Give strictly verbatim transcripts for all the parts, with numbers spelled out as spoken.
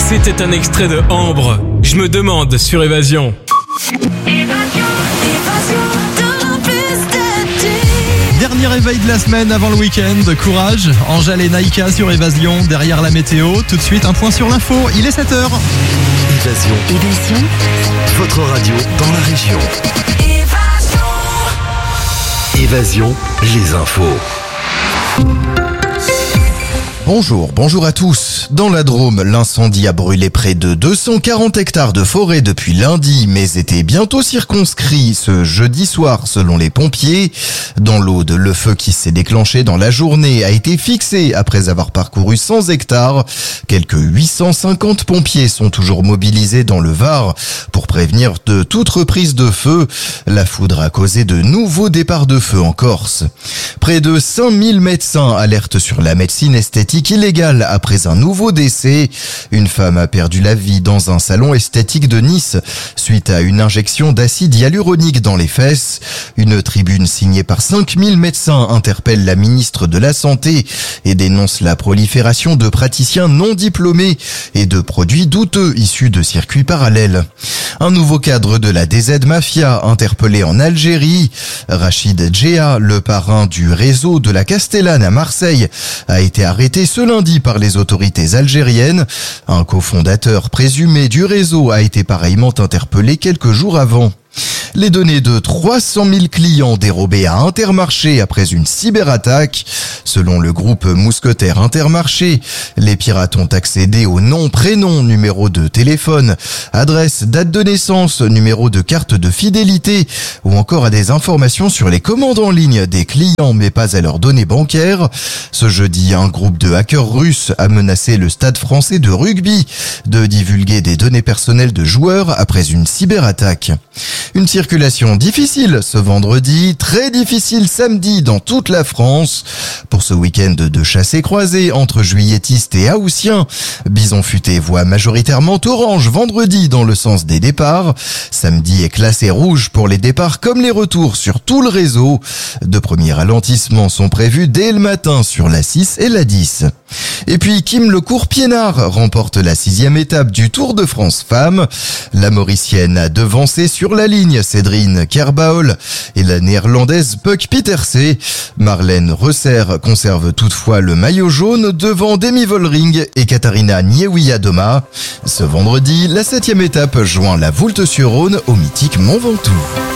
C'était un extrait de Ambre. Je me demande sur Évasion. Dernier réveil de la semaine avant le week-end. Courage, Angèle et Naïka sur Évasion. Derrière la météo, tout de suite un point sur l'info. Il est sept heures. Évasion. Évasion. Votre radio dans la région. Évasion. Évasion, les infos. Bonjour, bonjour à tous. Dans la Drôme, l'incendie a brûlé près de deux cent quarante hectares de forêt depuis lundi, mais était bientôt circonscrit ce jeudi soir selon les pompiers. Dans l'Aude, le feu qui s'est déclenché dans la journée a été fixé après avoir parcouru cent hectares. Quelques huit cent cinquante pompiers sont toujours mobilisés dans le Var pour prévenir de toute reprise de feu. La foudre a causé de nouveaux départs de feu en Corse. Près de cinq mille médecins alertent sur la médecine esthétique illégale après un nouveau décès. Une femme a perdu la vie dans un salon esthétique de Nice suite à une injection d'acide hyaluronique dans les fesses. Une tribune signée par cinq mille médecins interpelle la ministre de la Santé et dénonce la prolifération de praticiens non diplômés et de produits douteux issus de circuits parallèles. Un nouveau cadre de la D Z Mafia interpellé en Algérie. Rachid Djea, le parrain du réseau de la Castellane à Marseille, a été arrêté ce lundi par les autorités algériennes. Un cofondateur présumé du réseau a été pareillement interpellé quelques jours avant. Les données de trois cent mille clients dérobés à Intermarché après une cyberattaque. Selon le groupe Mousquetaire Intermarché, les pirates ont accédé aux noms, prénoms, numéros de téléphone, adresse, date de naissance, numéro de carte de fidélité ou encore à des informations sur les commandes en ligne des clients mais pas à leurs données bancaires. Ce jeudi, un groupe de hackers russes a menacé le Stade français de rugby de divulguer des données personnelles de joueurs après une cyberattaque. Une circulation difficile ce vendredi, très difficile samedi dans toute la France. Pour ce week-end de chassés-croisés entre juilletistes et haussiens, Bison Futé voit majoritairement orange vendredi dans le sens des départs. Samedi est classé rouge pour les départs comme les retours sur tout le réseau. De premiers ralentissements sont prévus dès le matin sur la six et la dix. Et puis Kim Lecourt-Pienaar remporte la sixième étape du Tour de France Femmes. La Mauricienne a devancé sur la ligne Cédrine Kerbaol et la Néerlandaise Puck Pieterse. Marlène Resser conserve toutefois le maillot jaune devant Demi Vollering et Katharina Niewiadoma. Ce vendredi, la septième étape joint la Voulte-sur-Rhône au mythique Mont Ventoux.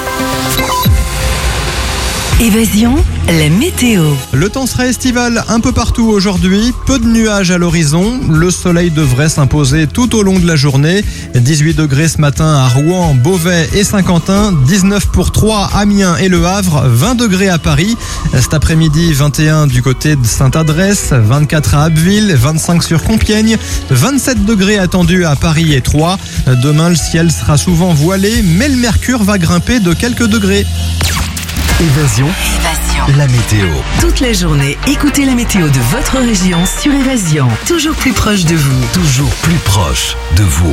Évasion, la météo. Le temps sera estival un peu partout aujourd'hui. Peu de nuages à l'horizon. Le soleil devrait s'imposer tout au long de la journée. dix-huit degrés ce matin à Rouen, Beauvais et Saint-Quentin. dix-neuf pour Troyes, Amiens et Le Havre. vingt degrés à Paris. Cet après-midi, vingt et un du côté de Sainte-Adresse. vingt-quatre à Abbeville. vingt-cinq sur Compiègne. vingt-sept degrés attendus à Paris et Troyes. Demain, le ciel sera souvent voilé, mais le mercure va grimper de quelques degrés. Évasion, Évasion. la météo. Toute la journée, écoutez la météo de votre région sur Évasion. Toujours plus proche de vous. Toujours plus proche de vous.